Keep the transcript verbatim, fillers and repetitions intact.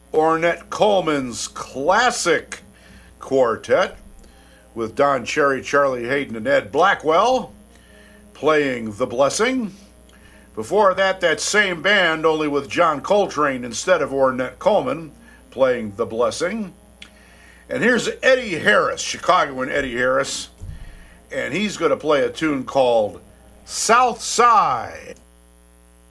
Ornette Coleman's classic quartet with Don Cherry, Charlie Hayden, and Ed Blackwell playing The Blessing. Before that, that same band, only with John Coltrane instead of Ornette Coleman, playing The Blessing. And here's Eddie Harris, Chicagoan Eddie Harris, and he's going to play a tune called South Side.